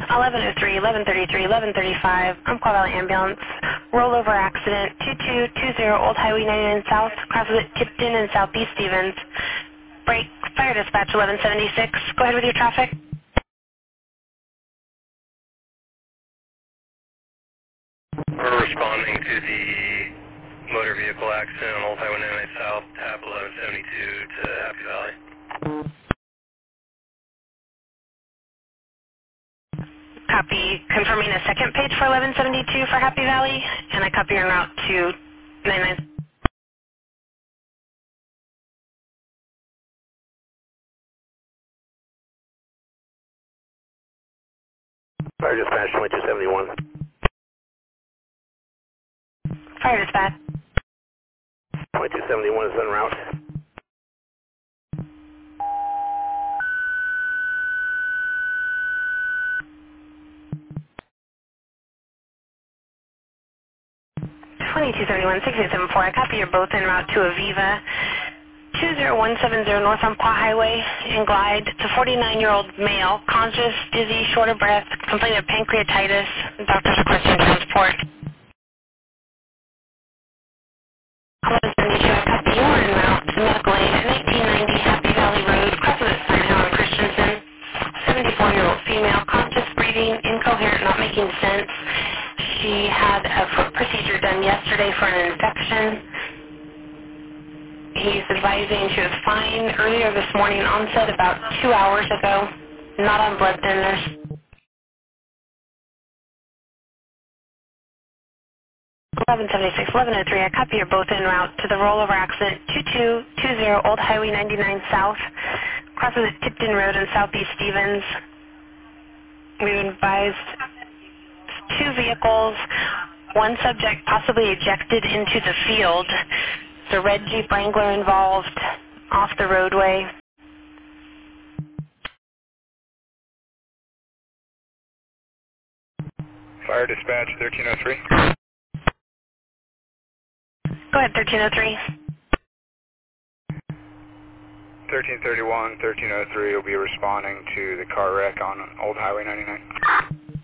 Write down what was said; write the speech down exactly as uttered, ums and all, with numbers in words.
eleven oh three, eleven thirty-three, eleven thirty-five, Umpqua Valley Ambulance, rollover accident, two two two zero Old Highway ninety-nine South, crosses at Tipton and Southeast Stevens. Break, fire dispatch eleven seventy-six, go ahead with your traffic. We're responding to the motor vehicle accident on Old Highway ninety-nine South, tab eleven seventy-two to Happy Valley. Copy, confirming a second page for eleven seventy-two for Happy Valley, and I copy your route to ninety-nine. Fire dispatch twenty-two seventy-one. Fire dispatch. twenty-two seventy-one is en route. twenty-two seventy-one, six eight seven four, I copy you're both en route to Aviva. two zero one seven zero North Umpqua Highway in Glide. It's a forty-nine-year-old male, conscious, dizzy, short of breath, complaining of pancreatitis. Doctors requesting transport. eleven seventy-two, I copy you are en route to Medical Aid at nineteen ninety Happy Valley Road, crosses at Sinai and Christensen. seventy-four-year-old female, conscious, breathing, incoherent, not making sense. She had a foot procedure done yesterday for an infection. He's advising she was fine earlier this morning, onset about two hours ago, not on blood thinners. eleven seventy-six, eleven oh three, I copy you're both en route to the rollover accident, two two two zero Old Highway ninety-nine South, crosses at Tipton Road in Southeast Stevens. We've advised two vehicles, one subject possibly ejected into the field. The red Jeep Wrangler involved off the roadway. Fire dispatch thirteen oh three. Go ahead, thirteen oh three. thirteen thirty-one, thirteen oh three will be responding to the car wreck on Old Highway ninety-nine.